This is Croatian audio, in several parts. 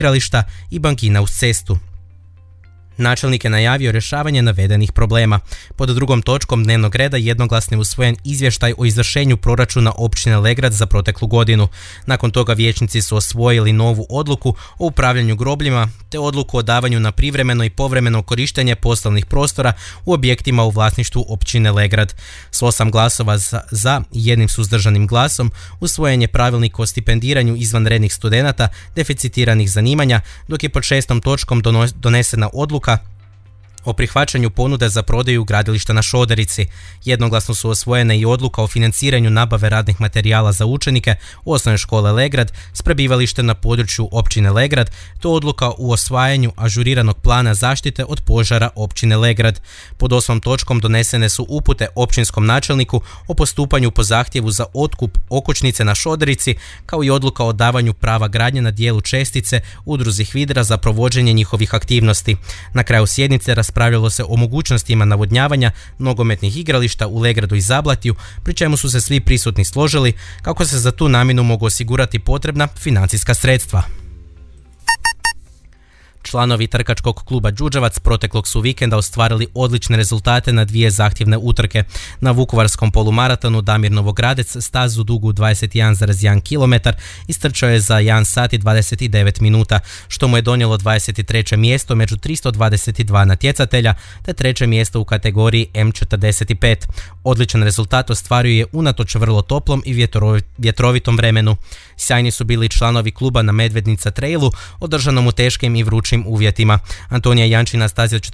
igrališta i bankina uz cestu. Načelnik je najavio rješavanje navedenih problema. Pod drugom točkom dnevnog reda jednoglasno je usvojen izvještaj o izvršenju proračuna općine Legrad za proteklu godinu. Nakon toga vijećnici su osvojili novu odluku o upravljanju grobljima te odluku o davanju na privremeno i povremeno korištenje poslovnih prostora u objektima u vlasništvu općine Legrad. S 8 glasova za i 1 suzdržanim glasom usvojen je pravilnik o stipendiranju izvanrednih studenata deficitiranih zanimanja, dok je pod 6. točkom donesena odluka o prihvaćanju ponude za prodaju gradilišta na Šoderici. Jednoglasno su osvojene i odluka o financiranju nabave radnih materijala za učenike osnovne škole Legrad s prebivalištem na području općine Legrad, te odluka u osvajanju ažuriranog plana zaštite od požara općine Legrad. Pod 8. točkom donesene su upute općinskom načelniku o postupanju po zahtjevu za otkup okućnice na Šoderici, kao i odluka o davanju prava gradnje na dijelu čestice udruzi HVIDRA za provođenje njihovih aktivnosti. Na kraju sjednice raspravljalo se o mogućnostima navodnjavanja nogometnih igrališta u Legradu i Zablatiju, pri čemu su se svi prisutni složili kako se za tu namjenu mogu osigurati potrebna financijska sredstva. Članovi trkačkog kluba Đurđevac proteklog su vikenda ostvarili odlične rezultate na 2 zahtjevne utrke. Na vukovarskom polumaratonu Damir Novogradec stazu dugu 21,1 km istrčao je za 1 sat i 29 minuta, što mu je donijelo 23. mjesto među 322 natjecatelja te 3. mjesto u kategoriji M45. Odličan rezultat ostvario je unatoč vrlo toplom i vjetrovitom vremenu. Sjajni su bili članovi kluba na Medvednica trailu, održanom u teškim i vrućim uvjetima. Antonija Jančina stazi od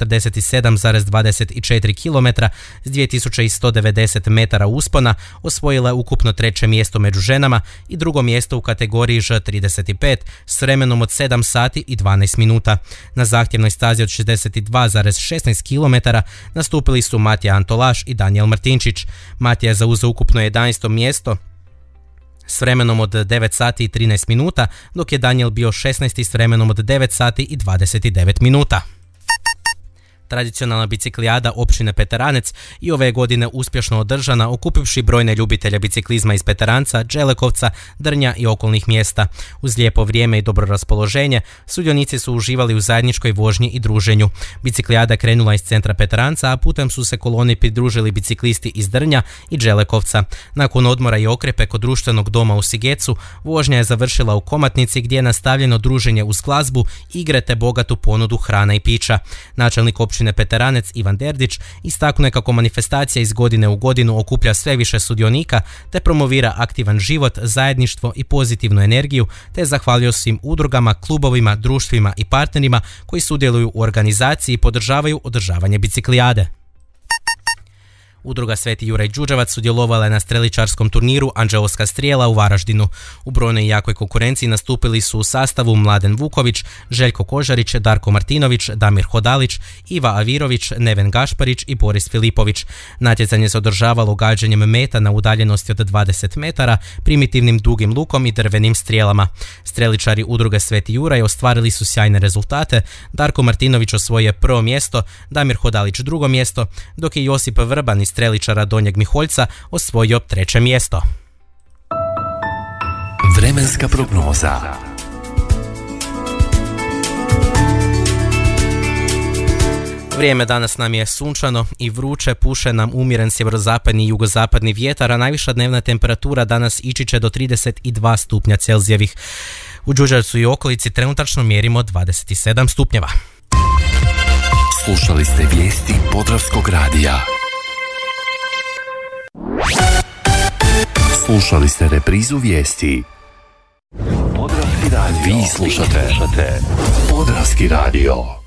47,24 km s 2190 metara uspona osvojila je ukupno 3. mjesto među ženama i 2. mjesto u kategoriji Ž35 s vremenom od 7 sati i 12 minuta. Na zahtjevnoj stazi od 62,16 km nastupili su Matija Antolaš i Danijel Martinčić. Matija je zauzeo ukupno 11. mjesto s vremenom od 9 sati i 13 minuta, dok je Daniel bio 16. s vremenom od 9 sati i 29 minuta. Tradicionalna biciklijada općine Peteranec i ove godine uspješno održana, okupivši brojne ljubitelje biciklizma iz Peteranca, Đelekovca, Drnja i okolnih mjesta. Uz lijepo vrijeme i dobro raspoloženje, sudionici su uživali u zajedničkoj vožnji i druženju. Biciklijada krenula iz centra Peteranca, a putem su se koloni pridružili biciklisti iz Drnja i Đelekovca. Nakon odmora i okrepe kod društvenog doma u Sigecu, vožnja je završila u Komatnici, gdje je nastavljeno druženje uz glazbu, igre te bogatu ponudu hrana i pića. Načelnik općine Peteranec Ivan Derdić istaknuo je kako manifestacija iz godine u godinu okuplja sve više sudionika te promovira aktivan život, zajedništvo i pozitivnu energiju, te je zahvalio svim udrugama, klubovima, društvima i partnerima koji sudjeluju u organizaciji i podržavaju održavanje biciklijade. Udruga Sveti Juraj Đurđevac sudjelovala je na streličarskom turniru Anđeoska strijela u Varaždinu. U brojnoj i jakoj konkurenciji nastupili su u sastavu Mladen Vuković, Željko Kožarić, Darko Martinović, Damir Hodalić, Iva Avirović, Neven Gašparić i Boris Filipović. Natjecanje se održavalo gađanjem meta na udaljenosti od 20 metara, primitivnim dugim lukom i drvenim strijelama. Streličari udruge Sveti Juraj ostvarili su sjajne rezultate. Darko Martinović osvojio prvo mjesto, Damir Hodalić drugo mjesto, dok je Josip Vrban iz streličara Donjeg Miholjca osvojio 3. mjesto. Vremenska prognoza. Vrijeme danas nam je sunčano i vruće, puše nam umjeren sjeverozapadni i jugozapadni vjetar, a najviša dnevna temperatura danas ići će do 32 stupnja Celzijevih. U Đurđevcu i okolici trenutačno mjerimo 27 stupnjeva. Slušali ste vijesti Podravskog radija. Slušali ste reprizu vijesti. Podravski radio. Vi slušate Podravski radio.